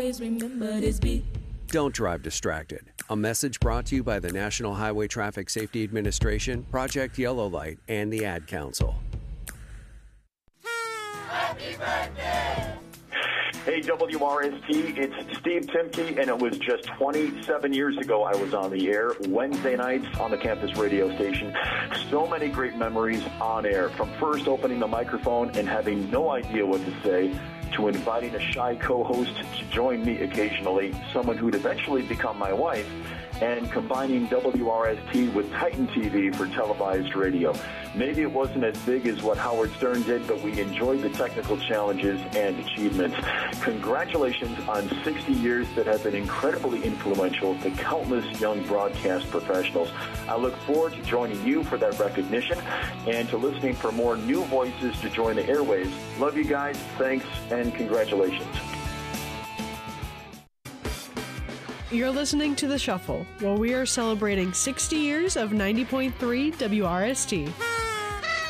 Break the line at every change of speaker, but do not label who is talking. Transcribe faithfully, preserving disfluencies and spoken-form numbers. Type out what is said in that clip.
remember this beat.
Don't drive distracted. A message brought to you by the National Highway Traffic Safety Administration, Project Yellow Light, and the Ad Council.
Happy birthday! Hey, W R S T, it's Steve Timke, and it was just twenty-seven years ago I was on the air, Wednesday nights on the campus radio station. So many great memories on air, from first opening the microphone and having no idea what to say, to inviting a shy co-host to join me occasionally, someone who'd eventually become my wife, and combining W R S T with Titan T V for televised radio. Maybe it wasn't as big as what Howard Stern did, but we enjoyed the technical challenges and achievements. Congratulations on sixty years that have been incredibly influential to countless young broadcast professionals. I look forward to joining you for that recognition and to listening for more new voices to join the airwaves. Love you guys. Thanks and congratulations.
You're listening to The Shuffle, where we are celebrating sixty years of ninety point three W R S T.